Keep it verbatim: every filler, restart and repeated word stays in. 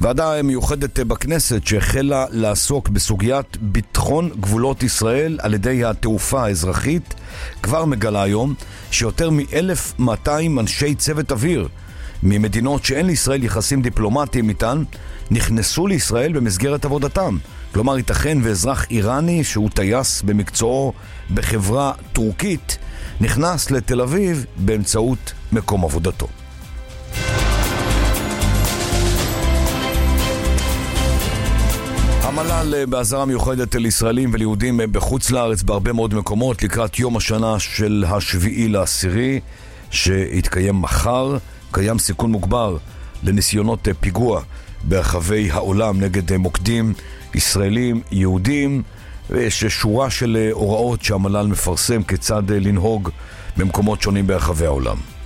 ועדה מיוחדת בכנסת שהחלה לעסוק בסוגיית ביטחון גבולות ישראל על ידי התעופה האזרחית כבר מגלה היום שיותר מ-אלף ומאתיים אנשי צוות אוויר ממדינות שאין לישראל יחסים דיפלומטיים איתן נכנסו לישראל במסגרת עבודתם. כלומר, ייתכן ואזרח איראני שהוא טייס במקצועו בחברה טורקית נכנס לתל אביב באמצעות מקום עבודתו. המל"ל באזהרה מיוחדת לישראלים וליהודים בחוץ לארץ בהרבה מאוד מקומות לקראת יום השנה של השביעי לעשירי שהתקיים מחר. קיים סיכון מוגבר לניסיונות פיגוע ברחבי העולם נגד מוקדים ישראלים, יהודים, ויש שורה של הוראות שהמל"ל מפרסם כיצד לנהוג במקומות שונים ברחבי העולם.